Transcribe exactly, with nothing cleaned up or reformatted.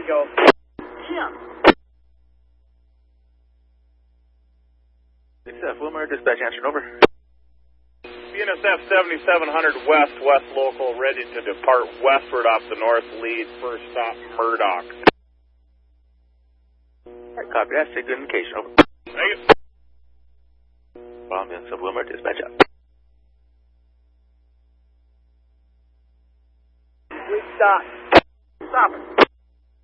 go. Yeah. six F, Wilmer, dispatch answer, over. B N S F seventy-seven hundred West, West Local, ready to depart westward off the north lead, first stop Murdoch. Alright, copy that, stay good indication, over. Thank you. Bomb B N S F, Wilmer, dispatch out. We stop. Stop it.